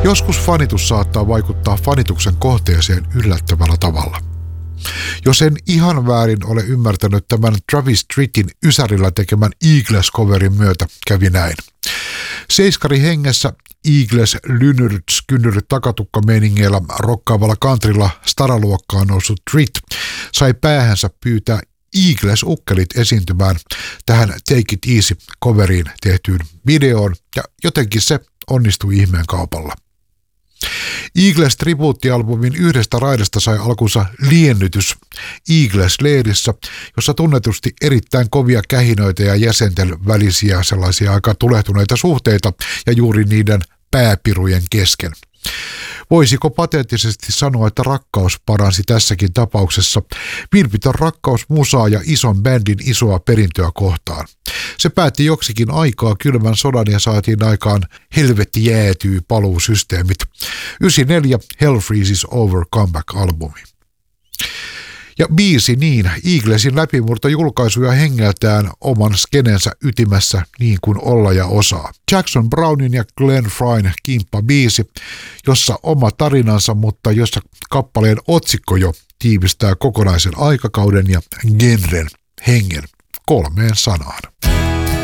Joskus fanitus saattaa vaikuttaa fanituksen kohteeseen yllättävällä tavalla. Jos en ihan väärin ole ymmärtänyt tämän Travis Trittin ysärillä tekemän Eagles-coverin myötä, kävi näin. Seiskari hengessä Eagles lynyrts-kynnyrt takatukkameiningeillä rokkaavalla countrylla staraluokkaan noussut Tritt sai päähänsä pyytää Eagles-ukkelit esiintymään tähän Take It Easy-coveriin tehtyyn videoon ja jotenkin se onnistui ihmeen kaupalla. Eagles-tribuuttialbumin yhdestä raidasta sai alkunsa liennytys Eagles-leirissä, jossa tunnetusti erittäin kovia kähinöitä ja jäsenten välisiä sellaisia aika tulehtuneita suhteita ja juuri niiden pääpirujen kesken. Voisiko pateettisesti sanoa, että rakkaus paransi tässäkin tapauksessa? Vilpitön rakkaus musaa ja ison bändin isoa perintöä kohtaan. Se päätti joksikin aikaa kylmän sodan ja saatiin aikaan Helvetti jäätyy paluusysteemit. 94 Hell Freezes Over comeback-albumi. Ja biisi niin, Eaglesin läpimurto julkaisuja hengeltään oman skenensä ytimessä niin kuin olla ja osaa. Jackson Brownin ja Glenn Fryn kimppa-biisi, jossa oma tarinansa, mutta jossa kappaleen otsikko jo tiivistää kokonaisen aikakauden ja genren hengen 3 sanaan.